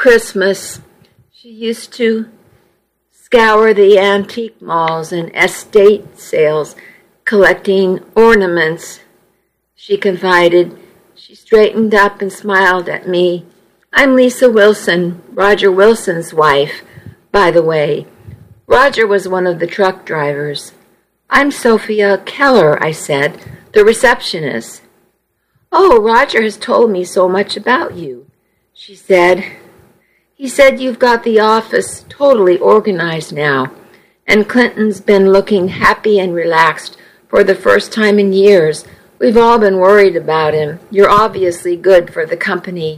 Christmas, she used to scour the antique malls and estate sales, collecting ornaments. She confided. She straightened up and smiled at me. I'm Lisa Wilson, Roger Wilson's wife, by the way. Roger was one of the truck drivers. I'm Sophia Keller, I said, the receptionist. Oh, Roger has told me so much about you, she said. He said you've got the office totally organized now, and Clinton's been looking happy and relaxed for the first time in years. We've all been worried about him. You're obviously good for the company.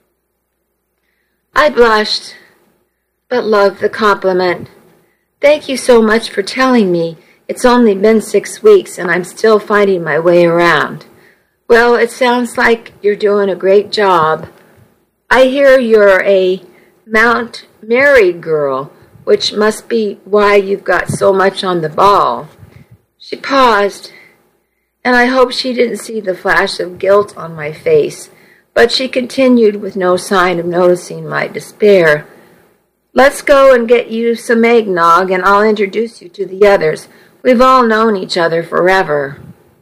I blushed, but loved the compliment. Thank you so much for telling me. It's only been 6 weeks, and I'm still finding my way around. Well, it sounds like you're doing a great job. I hear you're a Mount Mary girl, which must be why you've got so much on the ball. She paused, and I hoped she didn't see the flash of guilt on my face, but she continued with no sign of noticing my despair. Let's go and get you some eggnog, and I'll introduce you to the others. We've all known each other forever.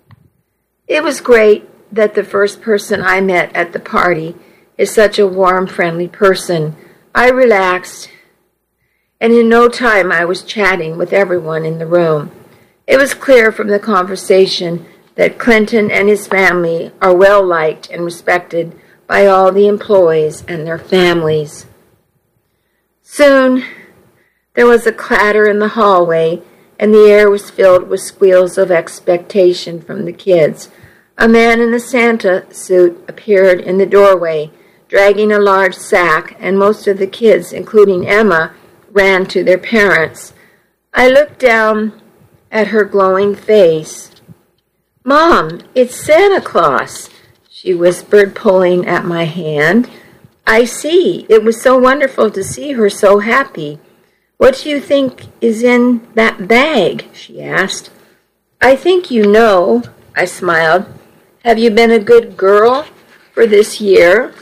It was great that the first person I met at the party is such a warm, friendly person. I relaxed, and in no time I was chatting with everyone in the room. It was clear from the conversation that Clinton and his family are well liked and respected by all the employees and their families. Soon there was a clatter in the hallway, and the air was filled with squeals of expectation from the kids. A man in a Santa suit appeared in the doorway, dragging a large sack, and most of the kids, including Emma, ran to their parents. I looked down at her glowing face. Mom, it's Santa Claus, she whispered, pulling at my hand. I see. It was so wonderful to see her so happy. What do you think is in that bag? She asked. I think you know, I smiled. Have you been a good girl for this year?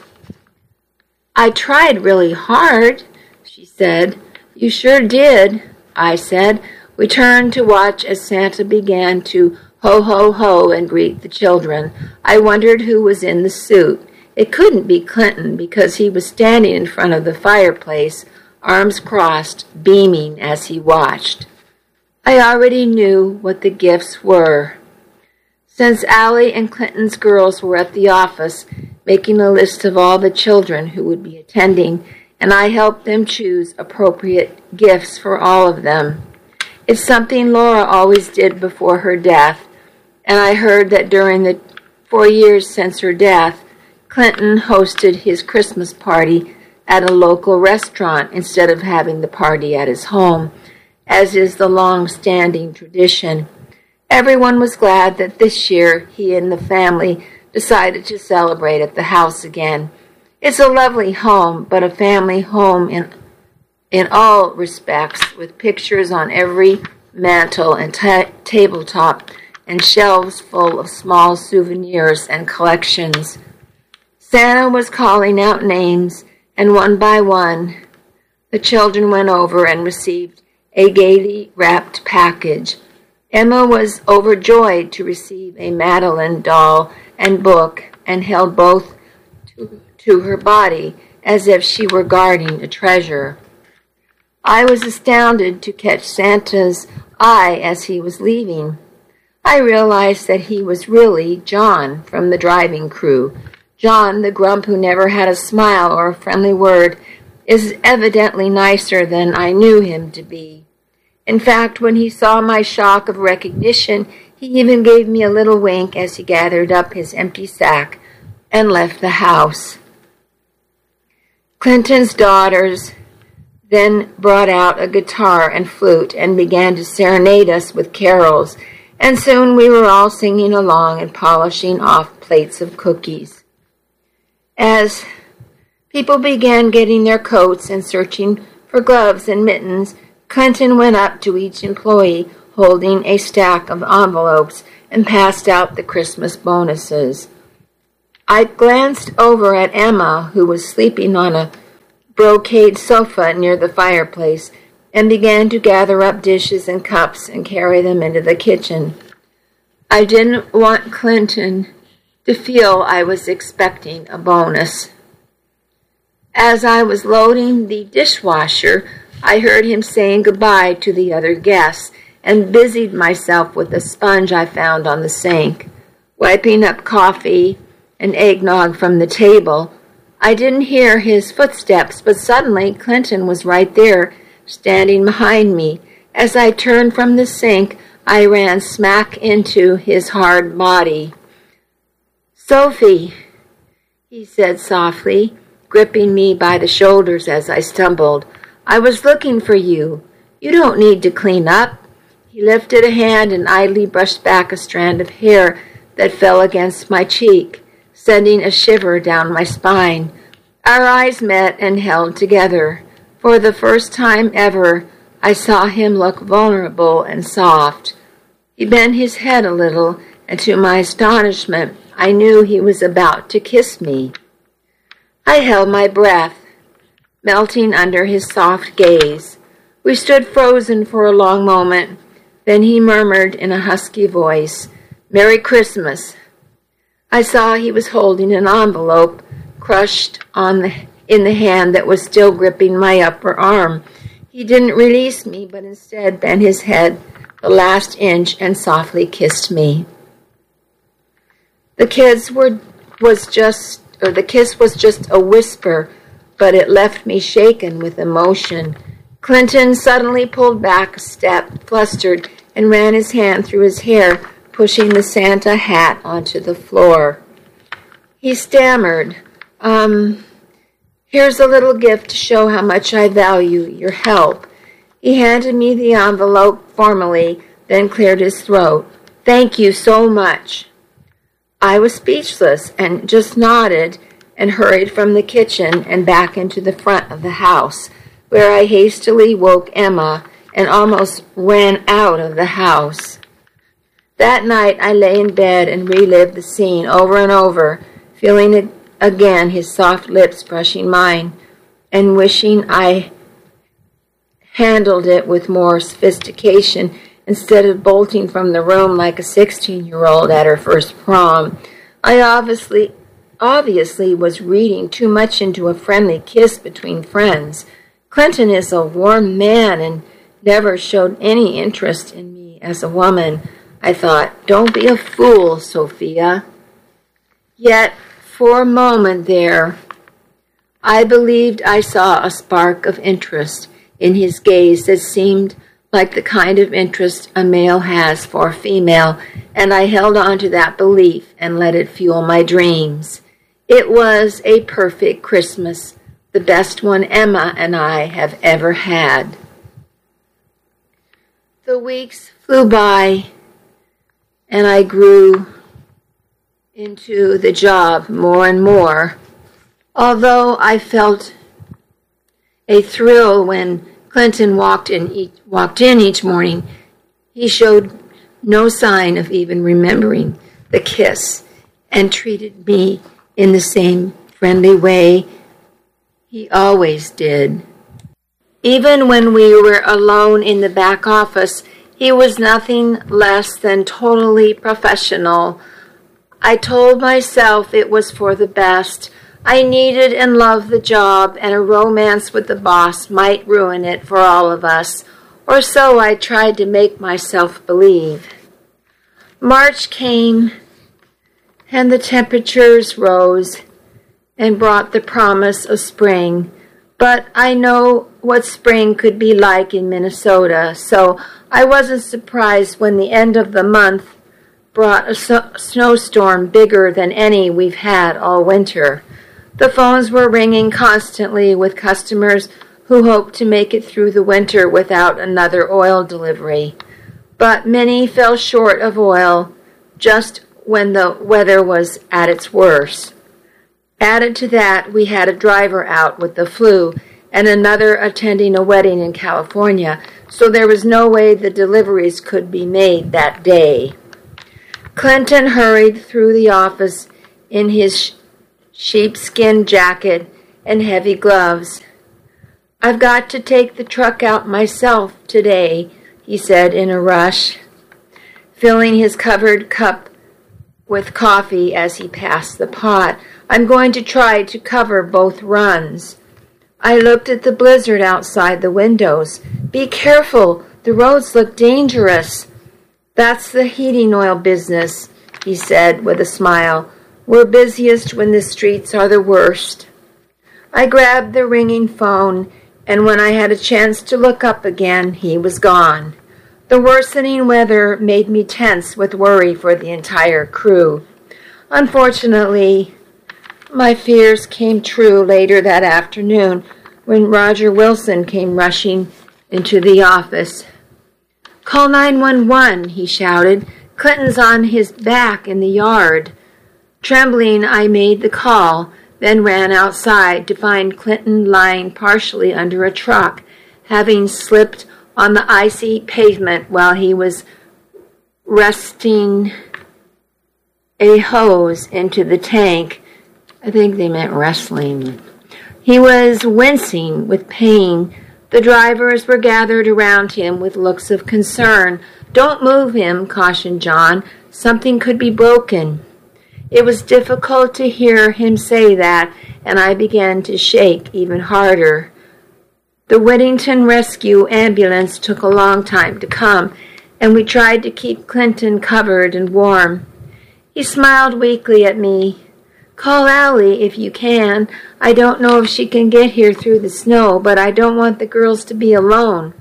I tried really hard, she said. You sure did, I said. We turned to watch as Santa began to ho, ho, ho and greet the children. I wondered who was in the suit. It couldn't be Clinton because he was standing in front of the fireplace, arms crossed, beaming as he watched. I already knew what the gifts were. Since Allie and Clinton's girls were at the office making a list of all the children who would be attending, and I helped them choose appropriate gifts for all of them. It's something Laura always did before her death, and I heard that during the 4 years since her death, Clinton hosted his Christmas party at a local restaurant instead of having the party at his home, as is the long-standing tradition. Everyone was glad that this year he and the family decided to celebrate at the house again. It's a lovely home, but a family home in all respects, with pictures on every mantel and tabletop and shelves full of small souvenirs and collections. Santa was calling out names, and one by one, the children went over and received a gaily wrapped package. Emma was overjoyed to receive a Madeline doll and book, and held both to her body as if she were guarding a treasure. I was astounded to catch Santa's eye as he was leaving. I realized that he was really John from the driving crew. John, the grump who never had a smile or a friendly word, is evidently nicer than I knew him to be. In fact, when he saw my shock of recognition, he even gave me a little wink as he gathered up his empty sack and left the house. Clinton's daughters then brought out a guitar and flute and began to serenade us with carols, and soon we were all singing along and polishing off plates of cookies. As people began getting their coats and searching for gloves and mittens, Clinton went up to each employee holding a stack of envelopes and passed out the Christmas bonuses. I glanced over at Emma, who was sleeping on a brocade sofa near the fireplace and began to gather up dishes and cups and carry them into the kitchen. I didn't want Clinton to feel I was expecting a bonus. As I was loading the dishwasher, I heard him saying goodbye to the other guests and busied myself with the sponge I found on the sink, wiping up coffee and eggnog from the table. I didn't hear his footsteps, but suddenly Clinton was right there, standing behind me. As I turned from the sink, I ran smack into his hard body. "Sophie," he said softly, gripping me by the shoulders as I stumbled. "I was looking for you. You don't need to clean up." He lifted a hand and idly brushed back a strand of hair that fell against my cheek, sending a shiver down my spine. Our eyes met and held together. For the first time ever, I saw him look vulnerable and soft. He bent his head a little, and to my astonishment, I knew he was about to kiss me. I held my breath, melting under his soft gaze. We stood frozen for a long moment. Then he murmured in a husky voice, "Merry Christmas." I saw he was holding an envelope crushed in the hand that was still gripping my upper arm. He didn't release me, but instead bent his head the last inch and softly kissed me. The kiss was just a whisper, but it left me shaken with emotion. Clinton suddenly pulled back a step, flustered, and ran his hand through his hair, pushing the Santa hat onto the floor. He stammered, "Here's a little gift to show how much I value your help." He handed me the envelope formally, then cleared his throat. "Thank you so much." I was speechless and just nodded and hurried from the kitchen and back into the front of the house, where I hastily woke Emma and almost ran out of the house. That night I lay in bed and relived the scene over and over, feeling again his soft lips brushing mine and wishing I handled it with more sophistication instead of bolting from the room like a 16-year-old at her first prom. I obviously was reading too much into a friendly kiss between friends. Clinton is a warm man and never showed any interest in me as a woman. I thought, "Don't be a fool, Sophia." Yet, for a moment there, I believed I saw a spark of interest in his gaze that seemed like the kind of interest a male has for a female, and I held on to that belief and let it fuel my dreams. It was a perfect Christmas, the best one Emma and I have ever had. The weeks flew by, and I grew into the job more and more. Although I felt a thrill when Clinton walked in each morning, he showed no sign of even remembering the kiss and treated me in the same friendly way he always did. Even when we were alone in the back office, he was nothing less than totally professional. I told myself it was for the best. I needed and loved the job, and a romance with the boss might ruin it for all of us, or so I tried to make myself believe. March came, and the temperatures rose and brought the promise of spring. But I know what spring could be like in Minnesota, so I wasn't surprised when the end of the month brought a snowstorm bigger than any we've had all winter. The phones were ringing constantly with customers who hoped to make it through the winter without another oil delivery. But many fell short of oil just when the weather was at its worst. Added to that, we had a driver out with the flu and another attending a wedding in California, so there was no way the deliveries could be made that day. Clinton hurried through the office in his sheepskin jacket and heavy gloves. "I've got to take the truck out myself today," he said in a rush, filling his covered cup with coffee as he passed the pot. "I'm going to try to cover both runs." I looked at the blizzard outside the windows. "Be careful, the roads look dangerous." "That's the heating oil business," he said with a smile. "We're busiest when the streets are the worst." I grabbed the ringing phone, and when I had a chance to look up again, he was gone. The worsening weather made me tense with worry for the entire crew. Unfortunately, my fears came true later that afternoon when Roger Wilson came rushing into the office. "Call 911, he shouted. "Clinton's on his back in the yard." Trembling, I made the call, then ran outside to find Clinton lying partially under a truck, having slipped on the icy pavement while he was resting a hose into the tank. I think they meant wrestling. He was wincing with pain. The drivers were gathered around him with looks of concern. "Don't move him," cautioned John. "Something could be broken." It was difficult to hear him say that, and I began to shake even harder. The Whittington Rescue ambulance took a long time to come, and we tried to keep Clinton covered and warm. He smiled weakly at me. "Call Allie if you can. I don't know if she can get here through the snow, but I don't want the girls to be alone."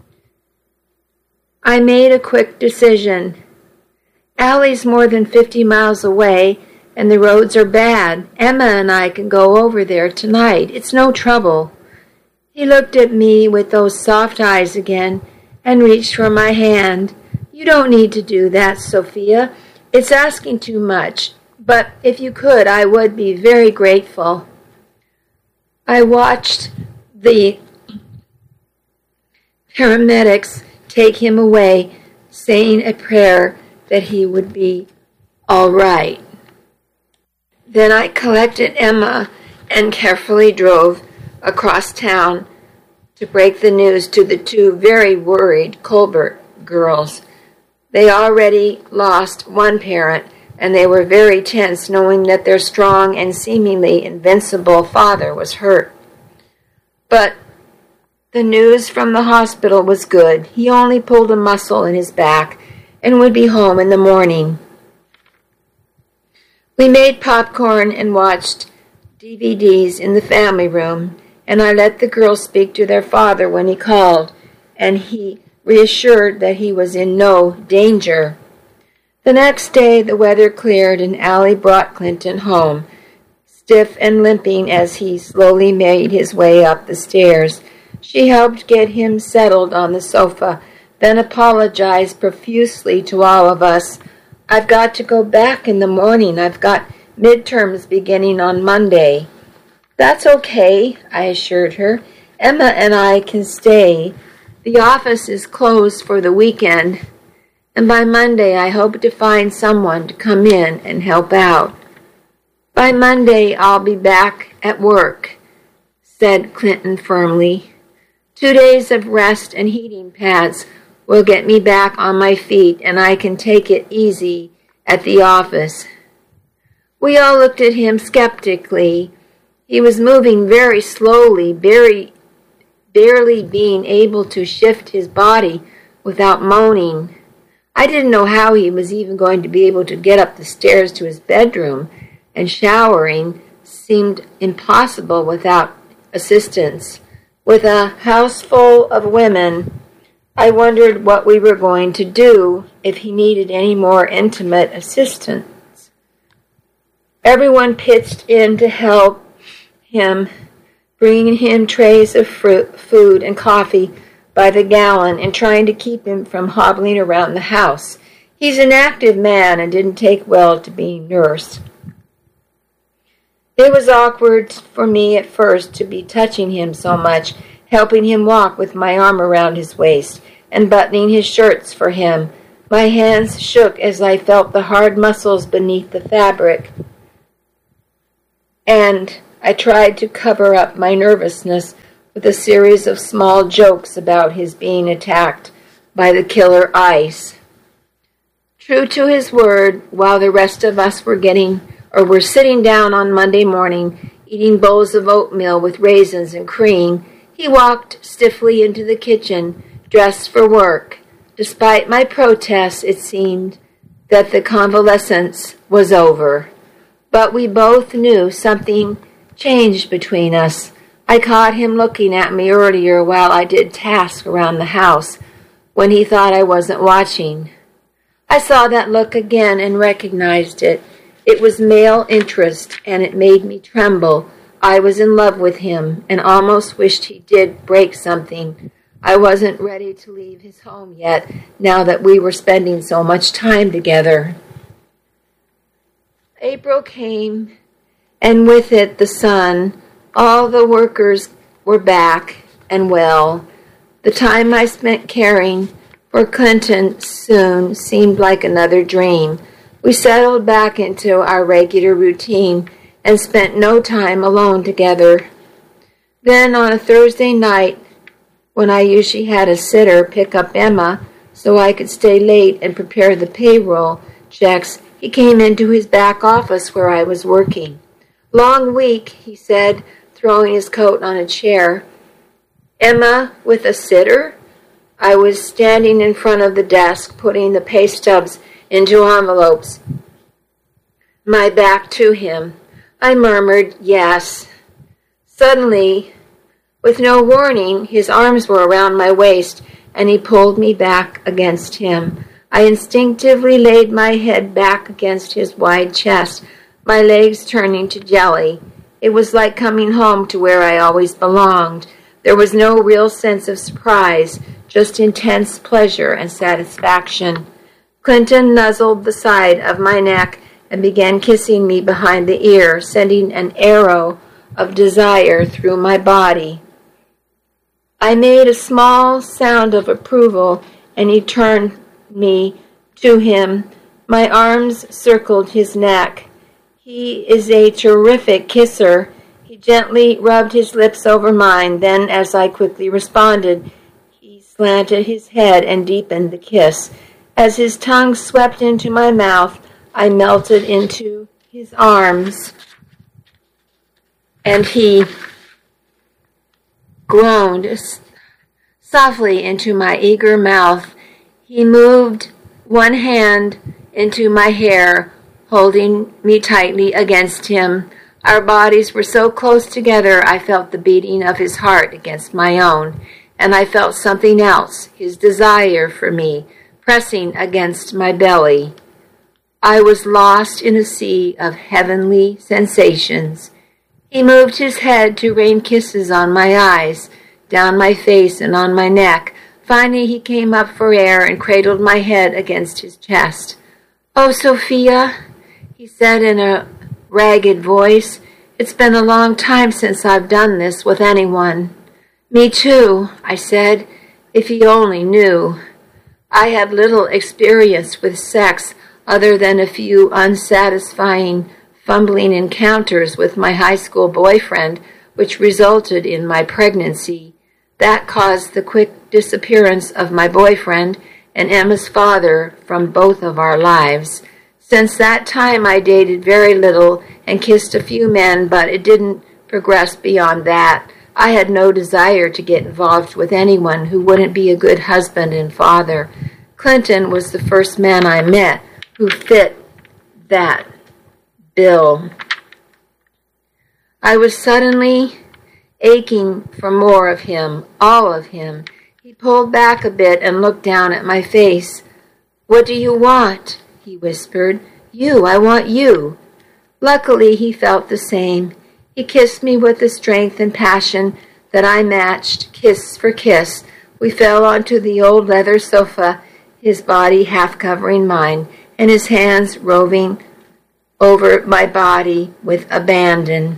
I made a quick decision. Allie's more than 50 miles away, and the roads are bad. Emma and I can go over there tonight. It's no trouble. He looked at me with those soft eyes again and reached for my hand. "You don't need to do that, Sophia. It's asking too much. But if you could, I would be very grateful." I watched the paramedics take him away, saying a prayer that he would be all right. Then I collected Emma and carefully drove across town to break the news to the two very worried Colbert girls. They already lost one parent, and they were very tense knowing that their strong and seemingly invincible father was hurt. But the news from the hospital was good. He only pulled a muscle in his back and would be home in the morning. We made popcorn and watched DVDs in the family room, and I let the girls speak to their father when he called, and he reassured that he was in no danger. The next day the weather cleared, and Allie brought Clinton home, stiff and limping as he slowly made his way up the stairs. She helped get him settled on the sofa, then apologized profusely to all of us. "I've got to go back in the morning. I've got midterms beginning on Monday." "That's okay," I assured her. "Emma and I can stay. The office is closed for the weekend, and by Monday I hope to find someone to come in and help out." "By Monday I'll be back at work," said Clinton firmly. 2 days of rest and heating pads will get me back on my feet, and I can take it easy at the office." We all looked at him skeptically. He was moving very slowly, barely being able to shift his body without moaning. I didn't know how he was even going to be able to get up the stairs to his bedroom, and showering seemed impossible without assistance. With a house full of women, I wondered what we were going to do if he needed any more intimate assistance. Everyone pitched in to help him, bringing him trays of food and coffee by the gallon and trying to keep him from hobbling around the house. He's an active man and didn't take well to being nursed. It was awkward for me at first to be touching him so much, helping him walk with my arm around his waist and buttoning his shirts for him. My hands shook as I felt the hard muscles beneath the fabric, and I tried to cover up my nervousness with a series of small jokes about his being attacked by the killer ice. True to his word, while the rest of us were sitting down on Monday morning, eating bowls of oatmeal with raisins and cream, he walked stiffly into the kitchen, dressed for work. Despite my protests, it seemed that the convalescence was over. But we both knew something changed between us. I caught him looking at me earlier while I did tasks around the house, when he thought I wasn't watching. I saw that look again and recognized it. It was male interest, and it made me tremble. I was in love with him and almost wished he did break something. I wasn't ready to leave his home yet, now that we were spending so much time together. April came, and with it the sun. All the workers were back and well. The time I spent caring for Clinton soon seemed like another dream. We settled back into our regular routine and spent no time alone together. Then on a Thursday night, when I usually had a sitter pick up Emma so I could stay late and prepare the payroll checks, he came into his back office where I was working. "Long week," he said, throwing his coat on a chair. "Emma with a sitter?" I was standing in front of the desk, putting the pay stubs into envelopes, my back to him. I murmured, "Yes." Suddenly, with no warning, his arms were around my waist, and he pulled me back against him. I instinctively laid my head back against his wide chest, my legs turning to jelly. It was like coming home to where I always belonged. There was no real sense of surprise, just intense pleasure and satisfaction. Clinton nuzzled the side of my neck and began kissing me behind the ear, sending an arrow of desire through my body. I made a small sound of approval, and he turned me to him. My arms circled his neck. He is a terrific kisser. He gently rubbed his lips over mine. Then, as I quickly responded, he slanted his head and deepened the kiss. As his tongue swept into my mouth, I melted into his arms, and he groaned softly into my eager mouth. He moved one hand into my hair, holding me tightly against him. Our bodies were so close together, I felt the beating of his heart against my own, and I felt something else, his desire for me, pressing against my belly. I was lost in a sea of heavenly sensations. He moved his head to rain kisses on my eyes, down my face and on my neck. Finally, he came up for air and cradled my head against his chest. "Oh, Sophia," he said in a ragged voice, "it's been a long time since I've done this with anyone." "Me too," I said, "if he only knew." I had little experience with sex other than a few unsatisfying, fumbling encounters with my high school boyfriend, which resulted in my pregnancy. That caused the quick disappearance of my boyfriend and Emma's father from both of our lives. Since that time, I dated very little and kissed a few men, but it didn't progress beyond that. I had no desire to get involved with anyone who wouldn't be a good husband and father. Clinton was the first man I met who fit that bill. I was suddenly aching for more of him, all of him. He pulled back a bit and looked down at my face. "What do you want?" he whispered. "You, I want you." Luckily, he felt the same. He kissed me with a strength and passion that I matched, kiss for kiss. We fell onto the old leather sofa, his body half covering mine, and his hands roving over my body with abandon.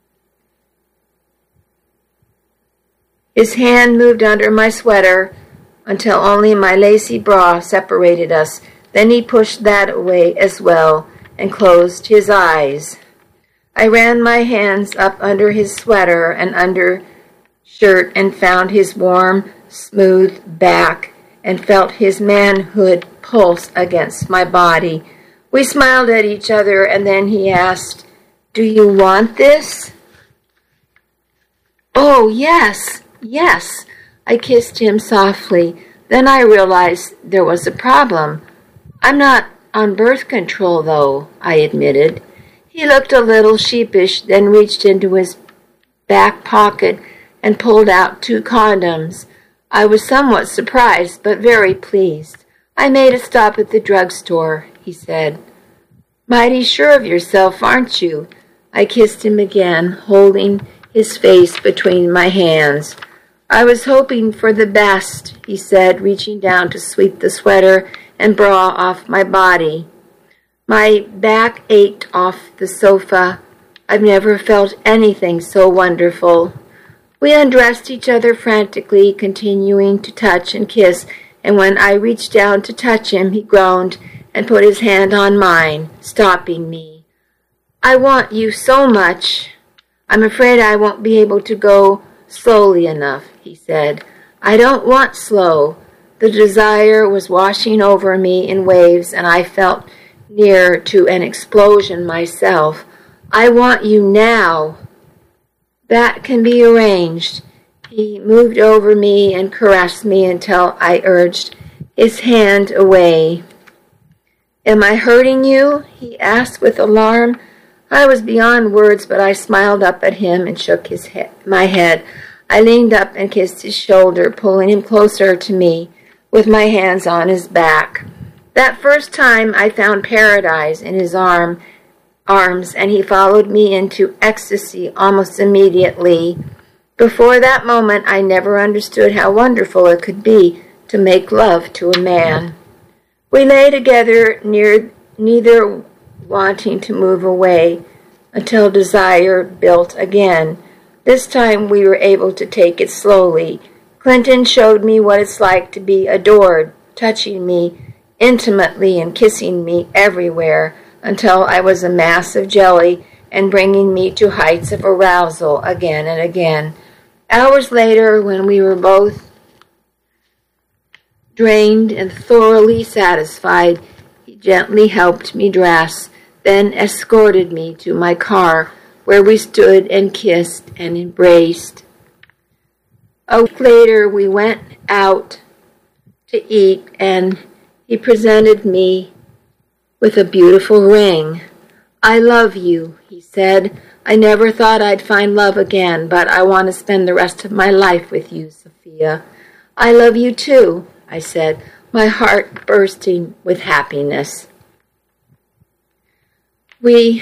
His hand moved under my sweater until only my lacy bra separated us. Then he pushed that away as well and closed his eyes. I ran my hands up under his sweater and under shirt and found his warm, smooth back and felt his manhood pulse against my body. We smiled at each other, and then he asked, "Do you want this?" "Oh, yes, yes." I kissed him softly. Then I realized there was a problem. "I'm not on birth control, though," I admitted. He looked a little sheepish, then reached into his back pocket and pulled out 2 condoms. I was somewhat surprised, but very pleased. "I made a stop at the drugstore," he said. "Mighty sure of yourself, aren't you?" I kissed him again, holding his face between my hands. "I was hoping for the best," he said, reaching down to sweep the sweater and bra off my body. My back ached off the sofa. I've never felt anything so wonderful. We undressed each other frantically, continuing to touch and kiss, and when I reached down to touch him, he groaned and put his hand on mine, stopping me. "I want you so much. I'm afraid I won't be able to go slowly enough," he said. "I don't want slow." The desire was washing over me in waves, and I felt near to an explosion myself. "I want you now." "That can be arranged." He moved over me and caressed me until I urged his hand away. "Am I hurting you?" he asked with alarm. I was beyond words, but I smiled up at him and shook my head. I leaned up and kissed his shoulder, pulling him closer to me with my hands on his back. That first time I found paradise in his arms, and he followed me into ecstasy almost immediately. Before that moment, I never understood how wonderful it could be to make love to a man. We lay together, neither wanting to move away, until desire built again. This time we were able to take it slowly. Clinton showed me what it's like to be adored, touching me intimately and kissing me everywhere until I was a mass of jelly and bringing me to heights of arousal again and again. Hours later, when we were both drained and thoroughly satisfied, he gently helped me dress, then escorted me to my car, where we stood and kissed and embraced. A week later, we went out to eat, and he presented me with a beautiful ring. "I love you," he said. "I never thought I'd find love again, but I want to spend the rest of my life with you, Sophia." "I love you too," I said, my heart bursting with happiness. We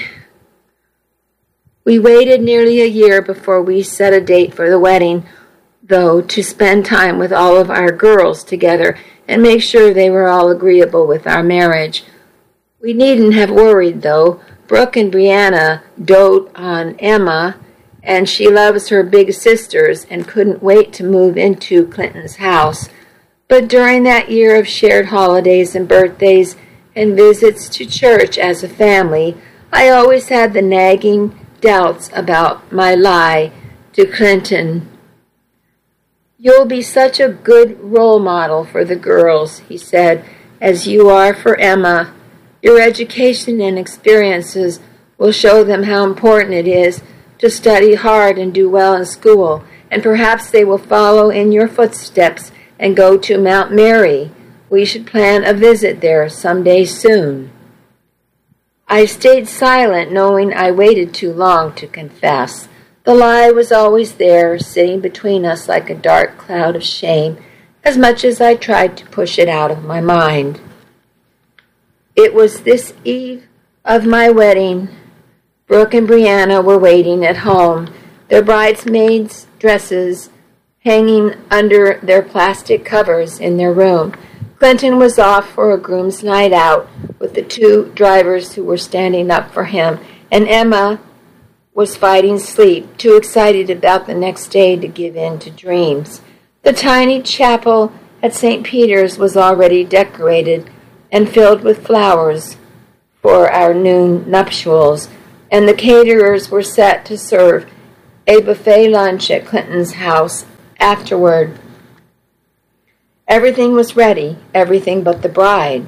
waited nearly a year before we set a date for the wedding, though, to spend time with all of our girls together and make sure they were all agreeable with our marriage. We needn't have worried, though. Brooke and Brianna dote on Emma, and she loves her big sisters and couldn't wait to move into Clinton's house. But during that year of shared holidays and birthdays and visits to church as a family, I always had the nagging doubts about my lie to Clinton. "You'll be such a good role model for the girls," he said, "as you are for Emma. Your education and experiences will show them how important it is to study hard and do well in school, and perhaps they will follow in your footsteps and go to Mount Mary. We should plan a visit there someday soon." I stayed silent, knowing I waited too long to confess. The lie was always there, sitting between us like a dark cloud of shame, as much as I tried to push it out of my mind. It was this eve of my wedding. Brooke and Brianna were waiting at home, their bridesmaids' dresses hanging under their plastic covers in their room. Clinton was off for a groom's night out with the 2 drivers who were standing up for him, and Emma was fighting sleep, too excited about the next day to give in to dreams. The tiny chapel at St. Peter's was already decorated and filled with flowers for our noon nuptials, and the caterers were set to serve a buffet lunch at Clinton's house afterward. Everything was ready, everything but the bride.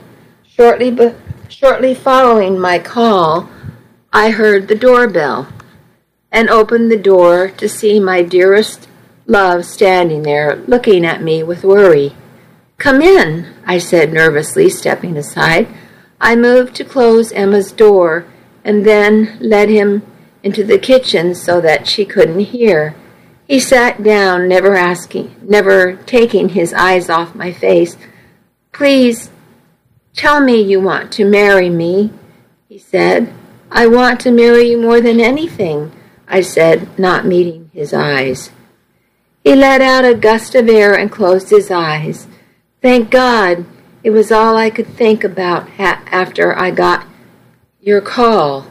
Shortly following my call, I heard the doorbell and opened the door to see my dearest love standing there, looking at me with worry. "Come in," I said nervously, stepping aside. I moved to close Emma's door and then led him into the kitchen so that she couldn't hear. He sat down, never taking his eyes off my face. "Please, tell me you want to marry me," he said. "I want to marry you more than anything," I said, not meeting his eyes. He let out a gust of air and closed his eyes. Thank God, it was all I could think about after I got your call.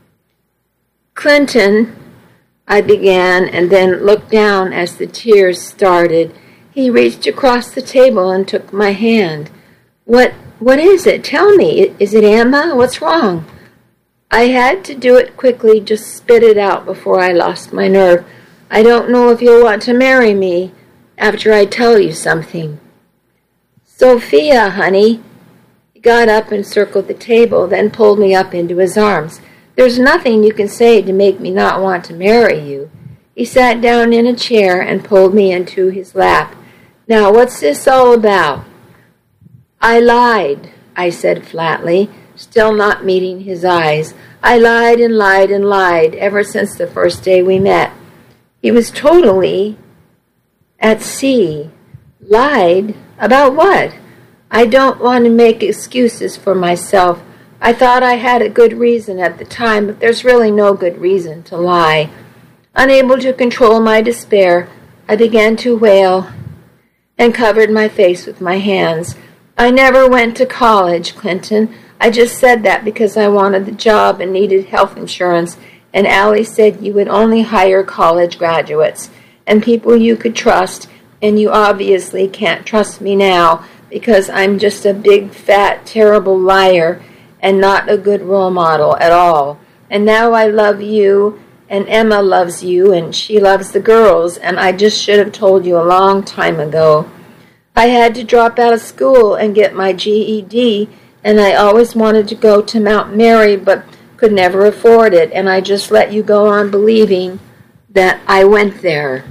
"Clinton," I began, and then looked down as the tears started. He reached across the table and took my hand. What is it? Tell me. Is it Emma? What's wrong?" I had to do it quickly, just spit it out before I lost my nerve. "I don't know if you'll want to marry me after I tell you something." "Sophia, honey." He got up and circled the table, then pulled me up into his arms. "There's nothing you can say to make me not want to marry you." He sat down in a chair and pulled me into his lap. "Now, what's this all about?" "I lied," I said flatly, still not meeting his eyes. "I lied and lied and lied ever since the first day we met." He was totally at sea. "Lied? About what?" "I don't want to make excuses for myself. I thought I had a good reason at the time, but there's really no good reason to lie." Unable to control my despair, I began to wail and covered my face with my hands. "I never went to college, Clinton. I just said that because I wanted the job and needed health insurance, and Allie said you would only hire college graduates and people you could trust, and you obviously can't trust me now because I'm just a big, fat, terrible liar and not a good role model at all. And now I love you, and Emma loves you, and she loves the girls, and I just should have told you a long time ago. I had to drop out of school and get my GED, and I always wanted to go to Mount Mary, but could never afford it, and I just let you go on believing that I went there.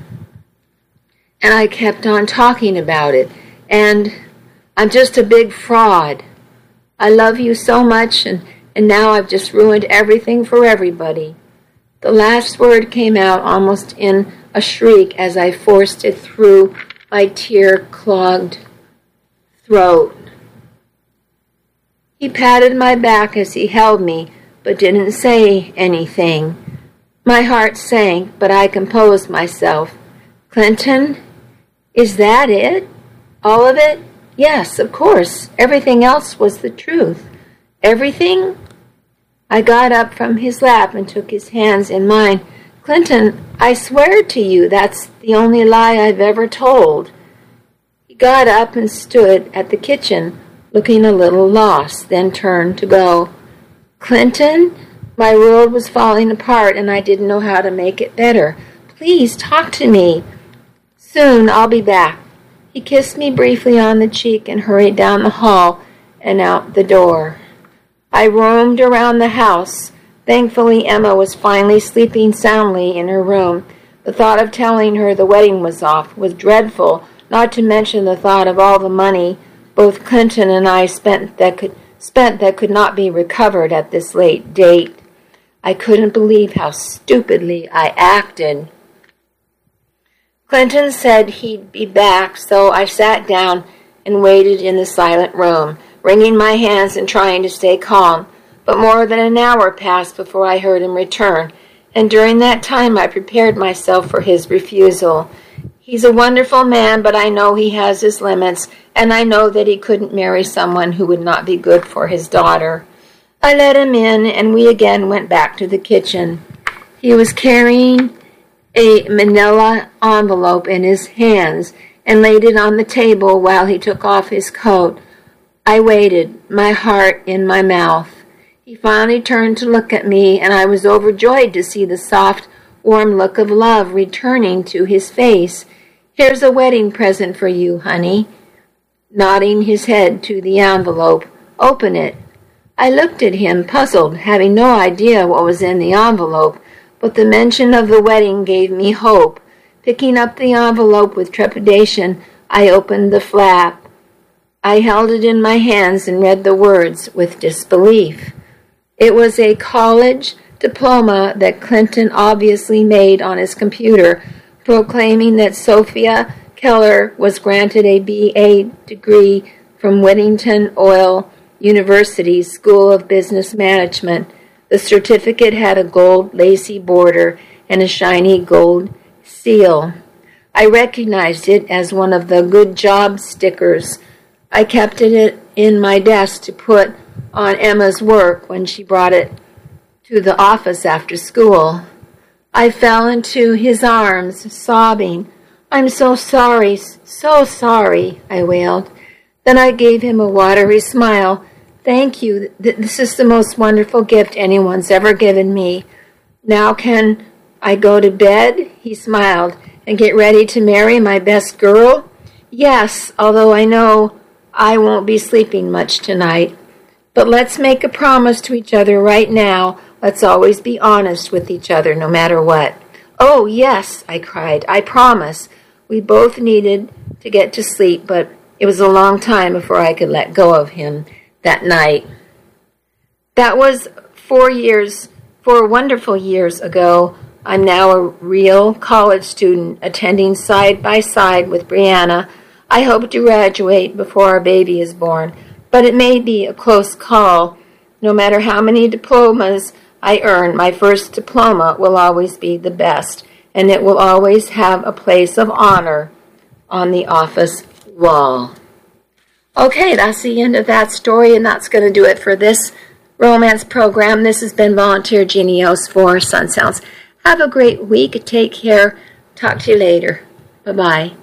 And I kept on talking about it, and I'm just a big fraud. I love you so much, and now I've just ruined everything for everybody." The last word came out almost in a shriek as I forced it through my tear-clogged throat. He patted my back as he held me, but didn't say anything. My heart sank, but I composed myself. "Clinton, is that it? All of it?" "Yes, of course. Everything else was the truth." "Everything?" I got up from his lap and took his hands in mine. "Clinton, I swear to you that's the only lie I've ever told." He got up and stood at the kitchen, looking a little lost, then turned to go. "Clinton?" My world was falling apart, and I didn't know how to make it better. "Please, talk to me." "Soon, I'll be back." He kissed me briefly on the cheek and hurried down the hall and out the door. I roamed around the house. Thankfully, Emma was finally sleeping soundly in her room. The thought of telling her the wedding was off was dreadful, not to mention the thought of all the money both Clinton and I spent that could not be recovered at this late date. I couldn't believe how stupidly I acted. Clinton said he'd be back, so I sat down and waited in the silent room, wringing my hands and trying to stay calm. But more than an hour passed before I heard him return, and during that time I prepared myself for his refusal. He's a wonderful man, but I know he has his limits, and I know that he couldn't marry someone who would not be good for his daughter. I let him in, and we again went back to the kitchen. He was carrying a manila envelope in his hands and laid it on the table while he took off his coat. I waited, my heart in my mouth. He finally turned to look at me, and I was overjoyed to see the soft, warm look of love returning to his face. "Here's a wedding present for you, honey." Nodding his head to the envelope. "Open it." I looked at him, puzzled, having no idea what was in the envelope, but the mention of the wedding gave me hope. Picking up the envelope with trepidation, I opened the flap. I held it in my hands and read the words with disbelief. It was a college diploma that Clinton obviously made on his computer, proclaiming that Sophia Keller was granted a BA degree from Whittington Oil University's School of Business Management. The certificate had a gold lacy border and a shiny gold seal. I recognized it as one of the good job stickers. I kept it in my desk to put on Emma's work when she brought it to the office after school. I fell into his arms, sobbing. "I'm so sorry, I wailed. Then I gave him a watery smile. "Thank you. This is the most wonderful gift anyone's ever given me. Now can I go to bed?" He smiled. "And get ready to marry my best girl?" "Yes, although I know I won't be sleeping much tonight. But let's make a promise to each other right now. Let's always be honest with each other, no matter what." "Oh, yes," I cried. "I promise." We both needed to get to sleep, but it was a long time before I could let go of him that night. That was 4 wonderful years ago. I'm now a real college student, attending side by side with Brianna. I hope to graduate before our baby is born, but it may be a close call. No matter how many diplomas I earn, my first diploma will always be the best, and it will always have a place of honor on the office wall. Okay, that's the end of that story, and that's going to do it for this romance program. This has been Volunteer Genios for Sun Sounds. Have a great week. Take care. Talk to you later. Bye-bye.